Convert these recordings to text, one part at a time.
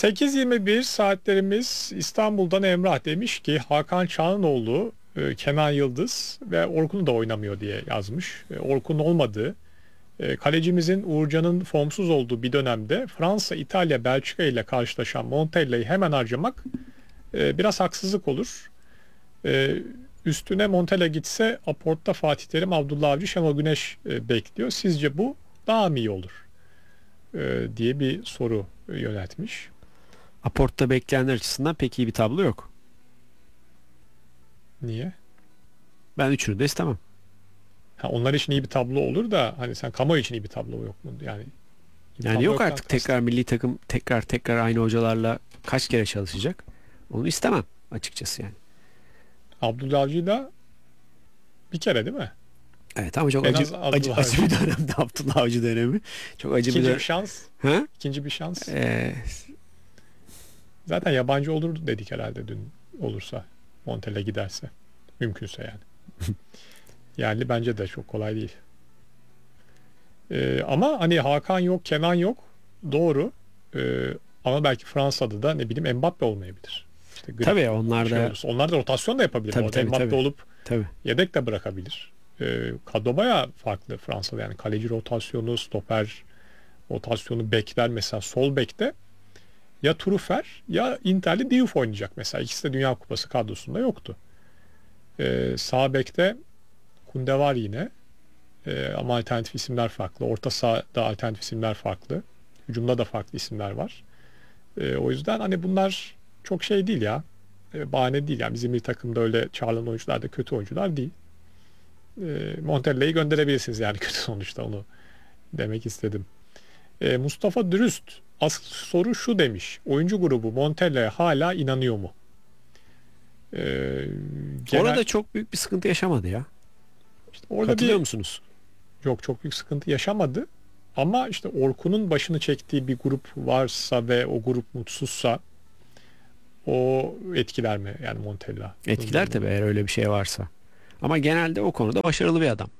8:21 saatlerimiz. İstanbul'dan Emrah demiş ki Hakan Çalhanoğlu, Kenan Yıldız ve Orkun'u da oynamıyor diye yazmış. Orkun olmadığı, kalecimizin Uğurcan'ın formsuz olduğu bir dönemde Fransa, İtalya, Belçika ile karşılaşan Montella'yı hemen harcamak biraz haksızlık olur. E, Üstüne Montella gitse Aport'ta Fatih Terim, Abdullah Avcı, Şenol Güneş bekliyor. Sizce bu daha mı iyi olur? Diye bir soru yöneltmiş. Aport'ta bekleyenler açısından pek iyi bir tablo yok. Niye? Ben üçünü de istemem. Ha, onlar için iyi bir tablo olur da hani sen kamuoyu için iyi bir tablo yok mu? Yani iyi bir Yani tablo yok yoktan artık, kastım. tekrar milli takım tekrar aynı hocalarla kaç kere çalışacak? Onu istemem açıkçası yani. Abdullah Avcı'yla bir kere değil mi? Evet ama çok En acı az acı Abdullah acı Avcı. bir dönemde Abdullah Avcı dönemi. Çok acı bir İkinci bir dönem. şans. Ha? İkinci bir şans. Ee, Zaten yabancı olur dedik herhalde dün olursa. Montella giderse. Mümkünse yani. Yerli bence de çok kolay değil. Ama hani Hakan yok, Kenan yok. Doğru. Ama belki Fransa'da da ne bileyim Mbappe olmayabilir. İşte grip tabii onlar şey da olursa. Onlar da rotasyon da yapabilir. tabii Orada tabii Mbappe tabii. olup Tabii. yedek de bırakabilir. Kadro bayağı farklı Fransa'da. Yani kaleci rotasyonu, stoper rotasyonu, bekler mesela sol bekte ya Trufer ya Inter'li Diouf oynayacak mesela. İkisi de Dünya Kupası kadrosunda yoktu. Sağ bekte Kunde var yine. Ama alternatif isimler farklı. Orta sahada alternatif isimler farklı. Hücumda da farklı isimler var. O yüzden hani bunlar çok şey değil ya. Bahane değil. Yani bizim milli takımda öyle çağrılan oyuncular da kötü oyuncular değil. Montella'yı gönderebilirsiniz yani kötü sonuçta, onu demek istedim. Mustafa Dürüst asıl soru şu demiş. Oyuncu grubu Montella'ya hala inanıyor mu? Ee, genel Orada çok büyük bir sıkıntı yaşamadı ya. işte orada Katılıyor bir musunuz? yok, çok büyük sıkıntı yaşamadı. Ama işte Orkun'un başını çektiği bir grup varsa ve o grup mutsuzsa o etkiler mi yani Montella Etkiler durumunu? tabii eğer öyle bir şey varsa. Ama genelde o konuda başarılı bir adam.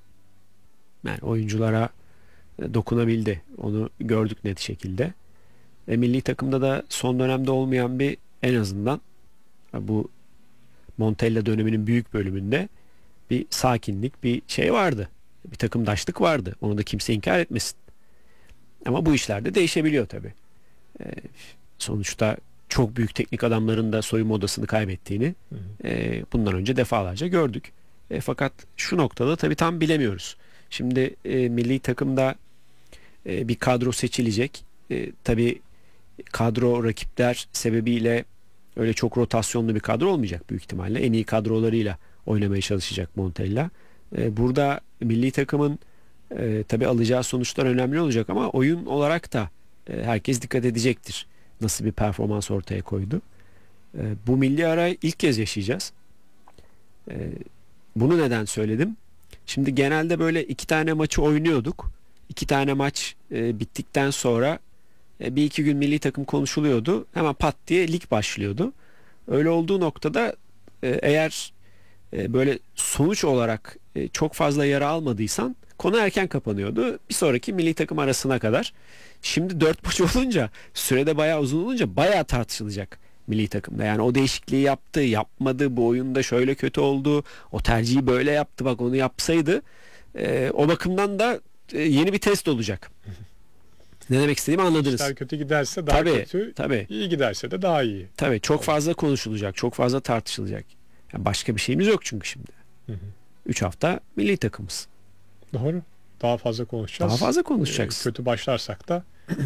Yani oyunculara dokunabildi. Onu gördük net şekilde. Milli takımda da son dönemde olmayan bir, en azından bu Montella döneminin büyük bölümünde bir sakinlik, bir şey vardı. Bir takımdaşlık vardı. Onu da kimse inkar etmesin. Ama bu işlerde değişebiliyor tabii. E, Sonuçta çok büyük teknik adamların da soyunma odasını kaybettiğini Hı hı. bundan önce defalarca gördük. Fakat şu noktada tabii tam bilemiyoruz. Şimdi milli takımda bir kadro seçilecek. Tabii kadro rakipler sebebiyle öyle çok rotasyonlu bir kadro olmayacak büyük ihtimalle. En iyi kadrolarıyla oynamaya çalışacak Montella. Burada milli takımın tabii alacağı sonuçlar önemli olacak ama oyun olarak da herkes dikkat edecektir. Nasıl bir performans ortaya koydu. Bu milli arayı ilk kez yaşayacağız. E, Bunu neden söyledim? Şimdi genelde böyle iki tane maçı oynuyorduk. İki tane maç bittikten sonra bir iki gün milli takım konuşuluyordu. Hemen pat diye lig başlıyordu. Öyle olduğu noktada eğer böyle sonuç olarak çok fazla yara almadıysan konu erken kapanıyordu. Bir sonraki milli takım arasına kadar. Şimdi 4 maç olunca, sürede bayağı uzun olunca bayağı tartışılacak milli takımda. Yani o değişikliği yaptı, yapmadı, bu oyunda şöyle kötü oldu, o tercihi böyle yaptı, bak onu yapsaydı. O bakımdan da yeni bir test olacak. Ne demek istediğimi anladınız. İşler kötü giderse daha Tabii, kötü, tabii. iyi giderse de daha iyi. Tabii çok Olacak. fazla konuşulacak, çok fazla tartışılacak. Yani başka bir şeyimiz yok çünkü şimdi. Hı hı. 3 hafta milli takımız. Doğru. Daha fazla konuşacağız. Daha fazla konuşacaksın. Kötü başlarsak da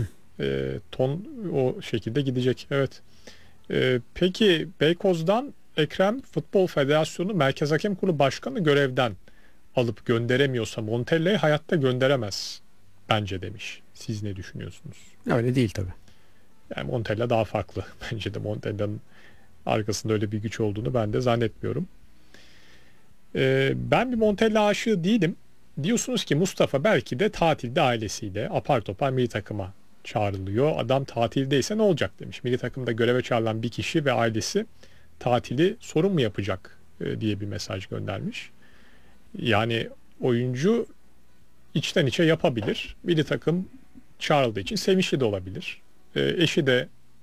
ton o şekilde gidecek. Evet. Peki Beykoz'dan Ekrem, Futbol Federasyonu Merkez Hakem Kurulu Başkanı görevden alıp gönderemiyorsa Montella'yı hayatta gönderemez bence demiş. Siz ne düşünüyorsunuz? Öyle değil tabii. Yani Montella daha farklı. Bence de Montella'nın arkasında öyle bir güç olduğunu ben de zannetmiyorum. Ben bir Montella aşığı değilim. Diyorsunuz ki Mustafa belki de tatilde ailesiyle apar topar milli takıma çağrılıyor. Adam tatildeyse ne olacak demiş. Milli takımda göreve çağrılan bir kişi ve ailesi tatili sorun mu yapacak diye bir mesaj göndermiş. Yani oyuncu içten içe yapabilir. Milli takım çağrıldığı için sevinçli de olabilir. Eşi de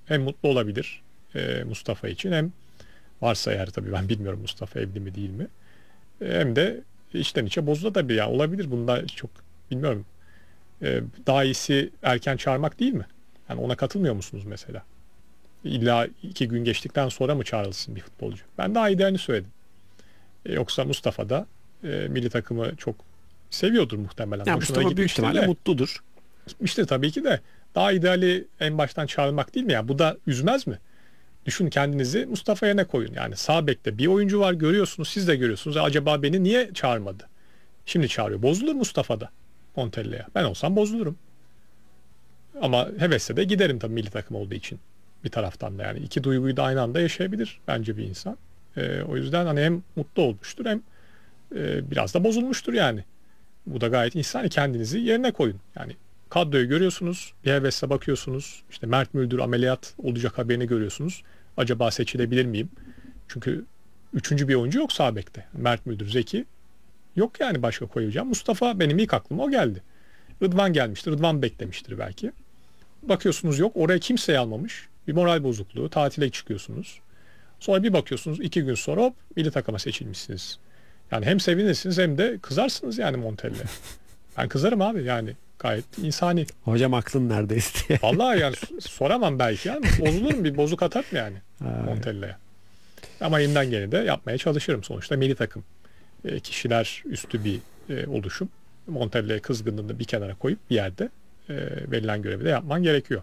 Hem mutlu olabilir Mustafa için, hem varsa eğer, tabii ben bilmiyorum Mustafa evli mi değil mi. Hem de içten içe bozulabilir yani, olabilir. Bunda çok bilmiyorum. Daha iyisi erken çağırmak değil mi? Yani ona katılmıyor musunuz mesela? İlla 2 gün geçtikten sonra mı çağrılsın bir futbolcu? Ben daha idealini söyledim. Yoksa Mustafa da milli takımı çok seviyordur muhtemelen. Yani Hoşuna Mustafa büyük gitmiştir ihtimalle de. mutludur. Gitmiştir tabii ki de. Daha ideali en baştan çağırmak değil mi ya? Bu da üzmez mi? Düşün, kendinizi Mustafa yerine koyun. Yani sağ bekte bir oyuncu var, görüyorsunuz, siz de görüyorsunuz. Acaba beni niye çağırmadı? Şimdi çağırıyor. Bozulur Mustafa da Montella'ya. Ben olsam bozulurum. Ama hevesle de giderim tabii, milli takım olduğu için. Bir taraftan da yani iki duyguyu da aynı anda yaşayabilir bence bir insan. O yüzden hani hem mutlu olmuştur, hem biraz da bozulmuştur yani. Bu da gayet insani, kendinizi yerine koyun. Yani kadroyu görüyorsunuz, bir hevesle bakıyorsunuz. İşte Mert Müldür ameliyat olacak haberini görüyorsunuz. Acaba seçilebilir miyim? Çünkü üçüncü bir oyuncu yok sağ bekte. Mert Müldür, Zeki yok yani, başka koyacağım. Mustafa benim ilk aklıma o geldi. Rıdvan gelmiştir. Rıdvan beklemiştir belki. Bakıyorsunuz yok. Oraya kimseyi almamış. Bir moral bozukluğu. Tatile çıkıyorsunuz. Sonra bir bakıyorsunuz 2 gün sonra hop milli takıma seçilmişsiniz. Yani hem sevinirsiniz hem de kızarsınız yani Montella. Ben kızarım abi yani. Gayet insani. Hocam aklın neredeydi diye. Vallahi yani soramam belki yani. Bozulurum, bir bozuk atar mı yani Montella'ya? Ama elimden geleni de yapmaya çalışırım. Sonuçta milli takım. Kişiler üstü bir oluşum. Montella'ya kızgınlığını bir kenara koyup bir yerde verilen görevi de yapman gerekiyor.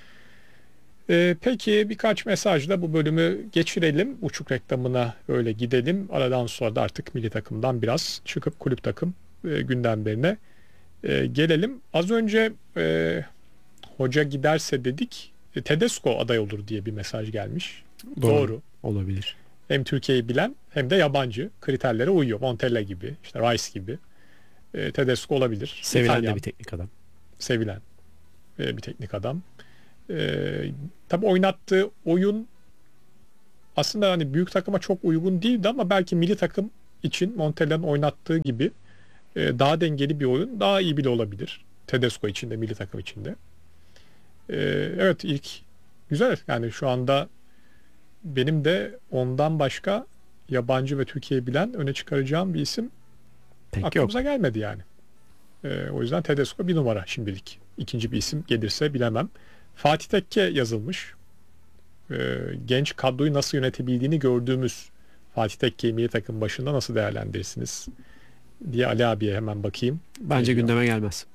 Peki birkaç mesajla bu bölümü geçirelim. Uçuk reklamına böyle gidelim. Aradan sonra da artık milli takımdan biraz çıkıp kulüp takım gündemlerine gelelim. Az önce hoca giderse dedik. Tedesco aday olur diye bir mesaj gelmiş. Doğru. Olabilir. Hem Türkiye'yi bilen hem de yabancı kriterlere uyuyor. Montella gibi, işte Rice gibi. Tedesco olabilir. Sevilen İtalyan, de bir teknik adam. sevilen bir teknik adam. Tabii oynattığı oyun aslında hani büyük takıma çok uygun değildi, ama belki milli takım için Montella'nın oynattığı gibi daha dengeli bir oyun daha iyi bile olabilir. Tedesco için de milli takım için de. Evet, ilk güzel yani, şu anda benim de ondan başka yabancı ve Türkiye'yi bilen öne çıkaracağım bir isim Pek yok. aklımıza gelmedi yani. O yüzden Tedesco bir numara şimdilik. İkinci bir isim gelirse bilemem. Fatih Tekke yazılmış. Genç kadroyu nasıl yönetebildiğini gördüğümüz Fatih Tekke'yi milli takım başında nasıl değerlendirirsiniz diye Ali abiye hemen bakayım. Bence Ne diyor? gündeme gelmez.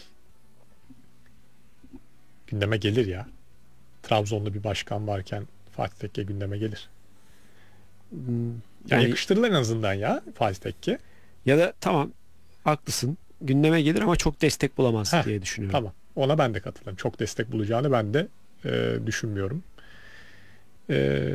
Gündeme gelir ya. Trabzonlu bir başkan varken Fatih Tekke gündeme gelir. Yani Yani yakıştırılır en azından ya Fatih Tekke. ya da tamam, haklısın. Gündeme gelir ama çok destek bulamaz Heh, diye düşünüyorum. Tamam. Ona ben de katılıyorum. Çok destek bulacağını ben de düşünmüyorum. E,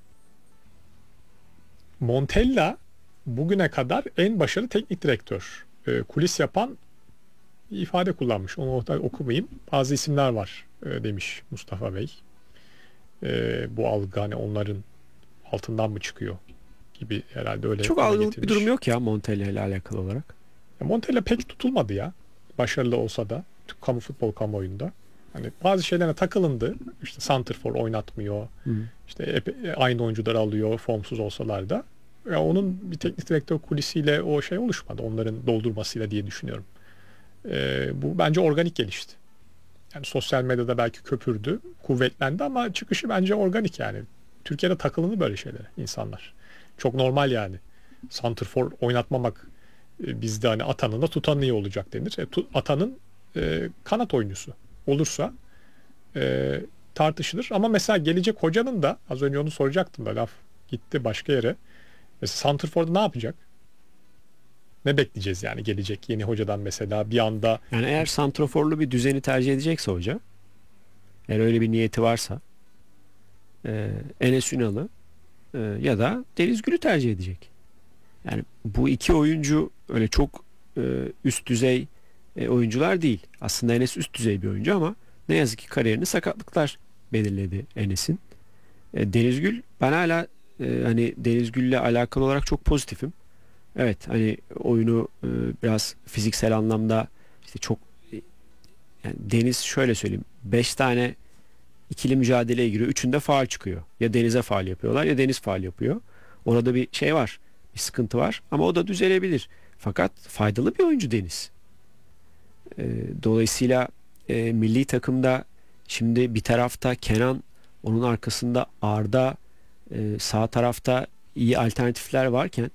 Montella bugüne kadar en başarılı teknik direktör. Kulis yapan bir ifade kullanmış. Onu orada okumayayım. Bazı isimler var demiş Mustafa Bey. Bu algı hani onların altından mı çıkıyor gibi, herhalde öyle Çok dile algılık bir getirmiş. durum yok ya Montella ile alakalı olarak. Montella pek tutulmadı ya. Başarılı olsa da futbol kamuoyunda. Hani bazı şeylerine takılındı. İşte santrfor oynatmıyor. Hı. İşte aynı oyuncuları alıyor formsuz olsalar da. Ya onun bir teknik direktör kulisiyle o şey oluşmadı. Onların doldurmasıyla diye düşünüyorum. Bu bence organik gelişti. Yani sosyal medyada belki köpürdü, kuvvetlendi, ama çıkışı bence organik yani. Türkiye'de takılını böyle şeylere insanlar. Çok normal yani. Santrfor oynatmamak bizde hani atanın da tutanın iyi olacak denir. Atanın kanat oyuncusu olursa tartışılır. Ama mesela gelecek hocanın da, az önce onu soracaktım da laf gitti başka yere. Mesela santrforda ne yapacak? Ne bekleyeceğiz yani gelecek yeni hocadan mesela bir anda? Yani eğer santroforlu bir düzeni tercih edecekse hoca, eğer öyle bir niyeti varsa Enes Ünal'ı ya da Deniz Gül'ü tercih edecek. Yani bu iki oyuncu öyle çok üst düzey oyuncular değil. Aslında Enes üst düzey bir oyuncu ama ne yazık ki kariyerini sakatlıklar belirledi Enes'in. Deniz Gül, ben hala hani Deniz Gül'le alakalı olarak çok pozitifim. Evet, hani oyunu biraz fiziksel anlamda işte çok yani Deniz, şöyle söyleyeyim, 5 tane İkili mücadeleye giriyor. Üçünde faul çıkıyor. Ya Deniz'e faul yapıyorlar ya Deniz faul yapıyor. Orada bir şey var. Bir sıkıntı var. Ama o da düzelebilir. Fakat faydalı bir oyuncu Deniz. Dolayısıyla milli takımda şimdi bir tarafta Kenan, onun arkasında Arda, sağ tarafta iyi alternatifler varken,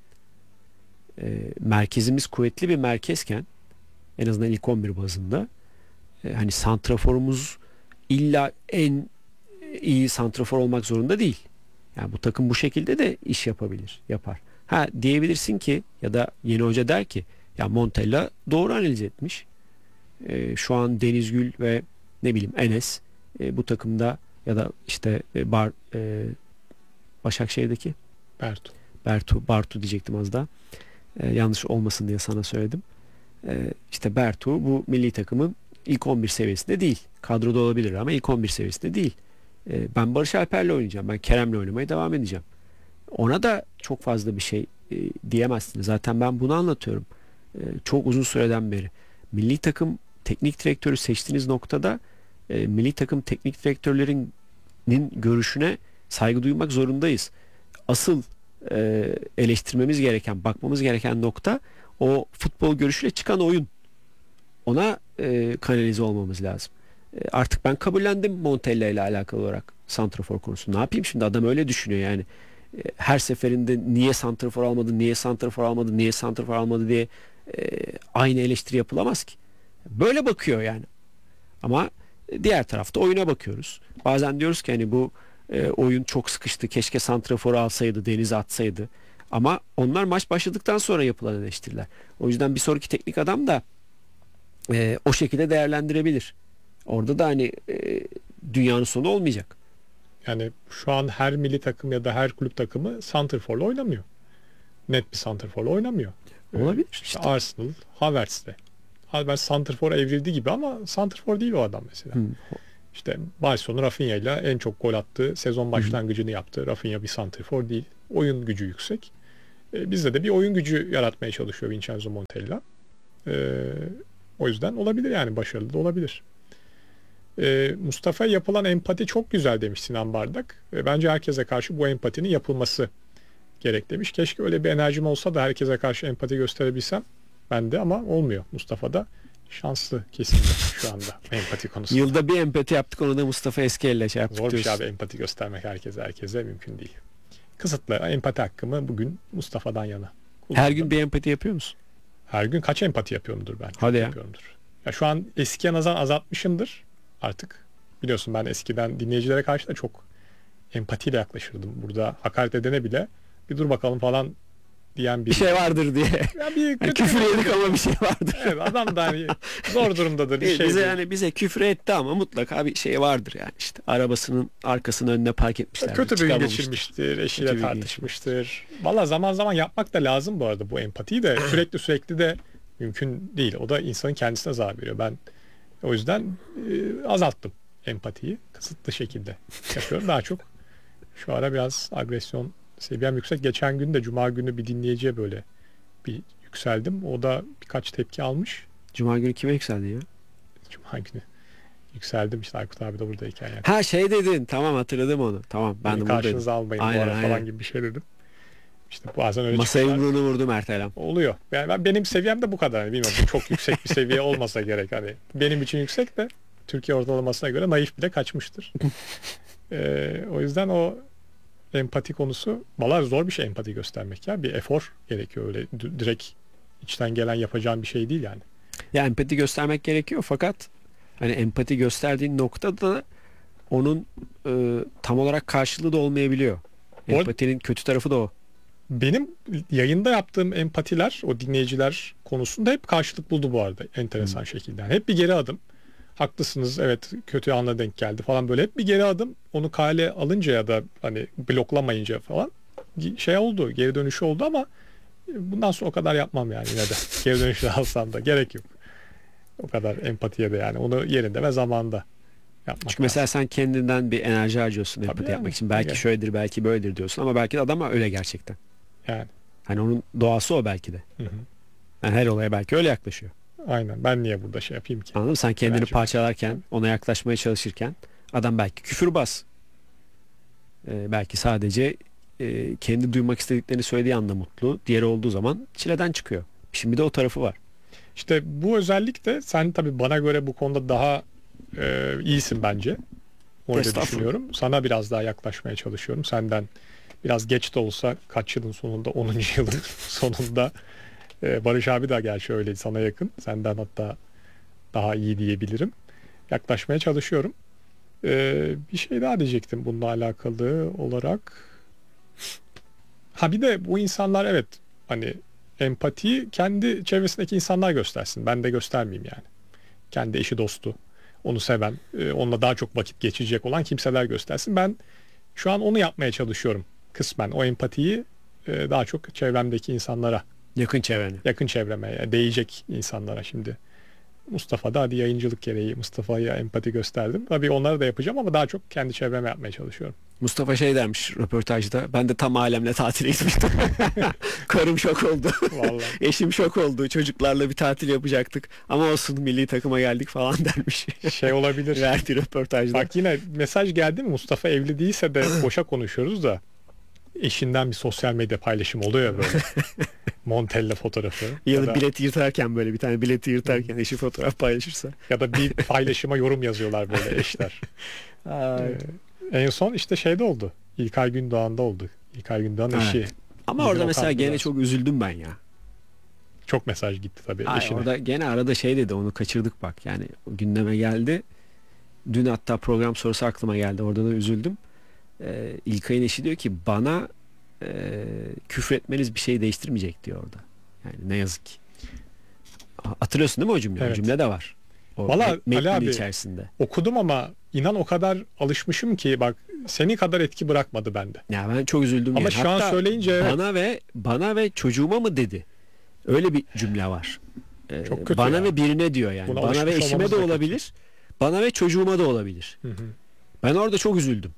merkezimiz kuvvetli bir merkezken, en azından ilk 11 bazında, hani santraforumuz illa en iyi santrafor olmak zorunda değil. Yani bu takım bu şekilde de iş yapabilir, yapar. Ha diyebilirsin ki, ya da yeni hoca der ki ya Montella doğru analiz etmiş. Şu an Denizgül ve ne bileyim Enes bu takımda, ya da işte Başakşehir'deki Bartu diyecektim az daha. Yanlış olmasın diye sana söyledim. İşte Bertu bu milli takımın ilk 11 seviyesinde değil. Kadroda olabilir ama ilk 11 seviyesinde değil. Ben Barış Alper'le oynayacağım. Ben Kerem'le oynamaya devam edeceğim. Ona da çok fazla bir şey diyemezsiniz. Zaten ben bunu anlatıyorum. Çok uzun süreden beri. Milli takım teknik direktörü seçtiğiniz noktada milli takım teknik direktörlerinin görüşüne saygı duymak zorundayız. Asıl eleştirmemiz gereken, bakmamız gereken nokta o futbol görüşüyle çıkan oyun. Ona kanalize olmamız lazım. Artık ben kabullendim Montella ile alakalı olarak santrafor konusu. Ne yapayım şimdi, adam öyle düşünüyor yani. Her seferinde niye santrafor almadı, niye santrafor almadı, niye santrafor almadı diye aynı eleştiri yapılamaz ki. Böyle bakıyor yani. Ama diğer tarafta oyuna bakıyoruz. Bazen diyoruz ki hani bu oyun çok sıkıştı, keşke santraforu alsaydı, Deniz'i atsaydı. Ama onlar maç başladıktan sonra yapılan eleştiriler. O yüzden bir sonraki teknik adam da o şekilde değerlendirebilir. Orada da hani dünyanın sonu olmayacak. Yani şu an her milli takım ya da her kulüp takımı santrforla oynamıyor. Net bir santrforla oynamıyor. Olabilir. İşte Arsenal, Havertz'te. Havertz santrfora evrildi gibi ama santrfor değil o adam mesela. İşte Barcelona Rafinha ile en çok gol attığı sezon başlangıcını yaptı. Rafinha bir santrfor değil. Oyun gücü yüksek. Bizde de bir oyun gücü yaratmaya çalışıyor Vincenzo Montella. O yüzden olabilir yani, başarılı da olabilir. Mustafa'ya yapılan empati çok güzel demiş Sinan Bardak. Bence herkese karşı bu empatinin yapılması gerek demiş. Keşke öyle bir enerjim olsa da herkese karşı empati gösterebilsem ben de, ama olmuyor. Mustafa da şanslı kesinlikle şu anda empati konusunda. Yılda bir empati yaptık, onu da Mustafa Esker'le şey yaptık. Zor bir şey abi, empati göstermek herkese mümkün değil. Kısıtlı empati hakkımı bugün Mustafa'dan yana kullandım. Her gün bir empati yapıyor musun? Her gün kaç empati yapıyorumdur ben? Hadi ya. Yapıyorumdur. Ya şu an eskiye nazaran azaltmışımdır artık. Biliyorsun ben eskiden dinleyicilere karşı da çok empatiyle yaklaşırdım. Burada hakaret edene bile bir dur bakalım falan diyen bir şey vardır diye. Ya bir yani küfür yedik ama bir şey vardır. Evet, adam da hani zor durumdadır bir şey. Bize küfür etti ama mutlaka bir şey vardır yani, işte arabasının arkasının önüne park etmişler. Kötü bir gün geçirmiştir, eşiyle tartışmıştır. Valla zaman zaman yapmak da lazım bu arada bu empatiyi de. Sürekli de mümkün değil. O da insanın kendisine zarar veriyor. Ben o yüzden azalttım empatiyi. Kısıtlı şekilde yapıyorum. Daha çok şu ara biraz agresyon seviyem yüksek. Geçen gün de Cuma günü bir dinleyiciye böyle bir yükseldim. O da birkaç tepki almış. Cuma günü kime yükseldin ya? Cuma günü yükseldim işte, Aykut abi de buradayken. Yani. Ha şey dedin, tamam hatırladım onu. Tamam, ben de buradaydım. Karşınıza almayın bu ara falan gibi bir şey dedim. İşte bazen öyle masaya yumruğunu vurdu Mert Elem. Oluyor. Yani benim seviyem de bu kadar. Yani bilmiyorum, çok yüksek bir seviye olmasa gerek. Hani benim için yüksek de Türkiye ortalamasına göre naif bile kaçmıştır. O yüzden o empati konusu, vallahi zor bir şey empati göstermek ya. Bir efor gerekiyor, öyle direkt içten gelen yapacağın bir şey değil yani. Ya empati göstermek gerekiyor fakat hani empati gösterdiğin noktada onun tam olarak karşılığı da olmayabiliyor. Empatinin kötü tarafı da o. Benim yayında yaptığım empatiler o dinleyiciler konusunda hep karşılık buldu bu arada enteresan şekilde. Yani hep bir geri adım. Haklısınız, evet, kötü anla denk geldi falan, böyle hep bir geri adım. Onu kale alınca ya da hani bloklamayınca falan şey oldu, geri dönüşü oldu ama bundan sonra o kadar yapmam yani yine de. Geri dönüşü alsam da gerek yok. O kadar empatiye de yani onu yerinde ve zamanında yapmak. Çünkü mesela sen kendinden bir enerji harcıyorsun empati yani, yapmak için. Belki şöyledir, belki böyledir diyorsun ama belki de adam öyle gerçekten. Yani. Hani onun doğası o belki de. Hı. Yani her olaya belki öyle yaklaşıyor. Aynen. Ben niye burada şey yapayım ki? Anladın mı? Sen kendini parçalarken, ona yaklaşmaya çalışırken Adam belki küfürbaz. Belki sadece kendi duymak istediklerini söylediği anda mutlu. Diğeri olduğu zaman çileden çıkıyor. Şimdi de o tarafı var. İşte bu özellik de, sen tabii bana göre bu konuda daha iyisin bence. Öyle düşünüyorum. Sana biraz daha yaklaşmaya çalışıyorum. Senden biraz geç de olsa, kaç yılın sonunda, 10. yılın sonunda, Barış abi de gerçi öyle sana yakın. Senden hatta daha iyi diyebilirim. Yaklaşmaya çalışıyorum. Bir şey daha diyecektim bununla alakalı olarak. Ha, bir de bu insanlar, evet, hani empatiyi kendi çevresindeki insanlar göstersin. Ben de göstermeyeyim yani. Kendi eşi, dostu, onu seven, onunla daha çok vakit geçirecek olan kimseler göstersin. Ben şu an onu yapmaya çalışıyorum kısmen. O empatiyi daha çok çevremdeki insanlara, Yakın çevreni. yakın çevreme, değecek insanlara şimdi. Mustafa da, hadi yayıncılık gereği Mustafa'ya empati gösterdim. Tabii onları da yapacağım ama daha çok kendi çevreme yapmaya çalışıyorum. Mustafa şey dermiş röportajda. Ben de tam alemle tatile gitmiştim. Karım şok oldu. Vallahi. Eşim şok oldu. Çocuklarla bir tatil yapacaktık. Ama olsun, milli takıma geldik falan dermiş. Şey olabilir. Verdi röportajda. Bak, yine mesaj geldi mi? Mustafa evli değilse de boşa konuşuyoruz da, eşinden bir sosyal medya paylaşım oluyor ya böyle. Montella fotoğrafı. Ya da bilet yırtarken, böyle bir tane bileti yırtarken eşi fotoğraf paylaşırsa. Ya da bir paylaşıma yorum yazıyorlar böyle eşler. En son işte şeyde oldu. İlkay Gündoğan'da oldu. İlkay Gündoğan eşi. Evet. Ama Bugün orada o mesela kalktı gene biraz. çok üzüldüm ben ya. Çok mesaj gitti tabii Ay, eşine. orada gene arada şey dedi, onu kaçırdık bak. Yani gündeme geldi. Dün hatta program sorusu aklıma geldi. Orada da üzüldüm. İlkay'ın eşi diyor ki bana küfretmeniz bir şey değiştirmeyecek diyor orada. Yani ne yazık ki. Hatırlıyorsun değil mi o cümle? Evet. O cümle de var. O Valla metnin Ali abi, içerisinde. okudum ama inan o kadar alışmışım ki, bak, seni kadar etki bırakmadı bende. Ya ben çok üzüldüm. Ama yani. şu an Hatta söyleyince evet. bana ve çocuğuma mı dedi? Öyle bir cümle var. Çok kötü bana ya. ve birine diyor yani. Buna Bana ve alışmış eşime olmamız de da kötü. olabilir. Bana ve çocuğuma da olabilir. Hı hı. Ben orada çok üzüldüm.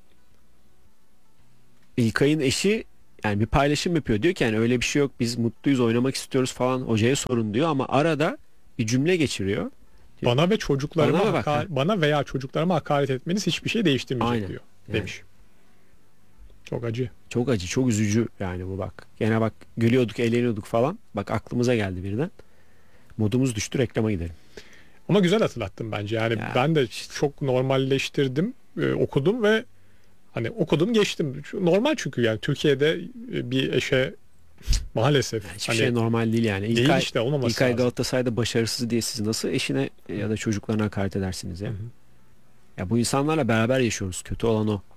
İlkay'ın eşi yani bir paylaşım yapıyor. Diyor ki yani öyle bir şey yok. Biz mutluyuz, oynamak istiyoruz falan. Hocaya sorun diyor ama arada bir cümle geçiriyor. Bana ve çocuklarıma Bana bak ha. bana veya çocuklarıma hakaret etmeniz hiçbir şey değiştirmeyecek Aynen. diyor. Yani. Demiş. Çok acı. Çok acı, çok üzücü yani bu bak. Gene bak, gülüyorduk, eğleniyorduk falan. Bak aklımıza geldi birden. Modumuz düştü, reklama gidelim. Ama güzel hatırlattın bence. Yani Ya ben de işte. çok normalleştirdim, okudum ve hani okudum geçtim. Normal, çünkü yani Türkiye'de bir eşe maalesef Hiçbir hani şey normal değil yani. değil işte, olmaması İlkay lazım. Galatasaray'da başarısız diye siz nasıl eşine ya da çocuklarına hakaret edersiniz ya? Hı hı. Ya bu insanlarla beraber yaşıyoruz. Kötü olan o.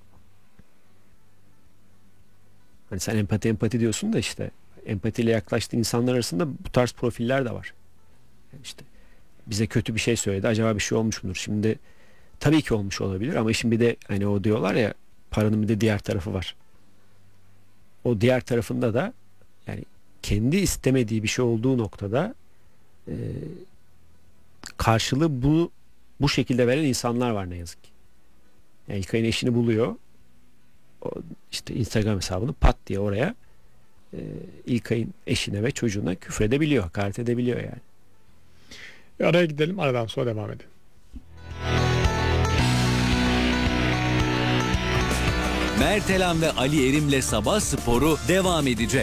Hani sen empati diyorsun da işte empatiyle yaklaştığın insanlar arasında bu tarz profiller de var. Yani işte bize kötü bir şey söyledi. Acaba bir şey olmuş mudur? Şimdi tabii ki olmuş olabilir ama işin bir de hani o diyorlar ya, paranın bir de diğer tarafı var. O diğer tarafında da yani kendi istemediği bir şey olduğu noktada karşılığı bu şekilde veren insanlar var ne yazık ki. Yani İlkay'ın eşini buluyor. O işte Instagram hesabını pat diye oraya İlkay'ın eşine ve çocuğuna küfredebiliyor, hakaret edebiliyor yani. Araya gidelim, aradan sonra devam edelim. Mertelan ve Ali Erim'le Sabah Sporu devam edecek.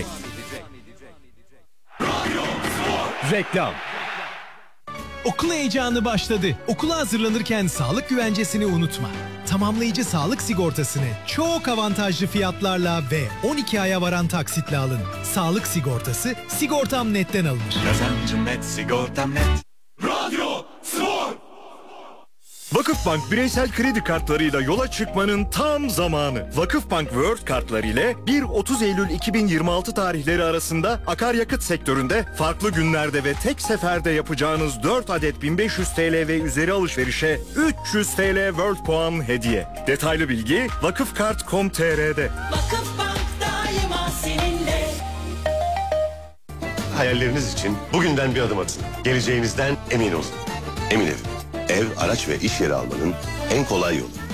Reklam. Okul heyecanı başladı. Okula hazırlanırken sağlık güvencesini unutma. Tamamlayıcı sağlık sigortasını çok avantajlı fiyatlarla ve 12 aya varan taksitle alın. Sağlık sigortası Sigortam Net'ten alınır. Kazancım net, sigortam net. Radyo Spor. Vakıfbank bireysel kredi kartlarıyla yola çıkmanın tam zamanı. Vakıfbank World kartları ile 1-30 Eylül 2026 tarihleri arasında akaryakıt sektöründe farklı günlerde ve tek seferde yapacağınız 4 adet 1500 TL ve üzeri alışverişe 300 TL World puan hediye. Detaylı bilgi vakıfkart.com.tr'de. Vakıfbank daima seninle. Hayalleriniz için bugünden bir adım atın. Geleceğinizden emin olun. Emin Ev. Ev, araç ve iş yeri almanın en kolay yolu.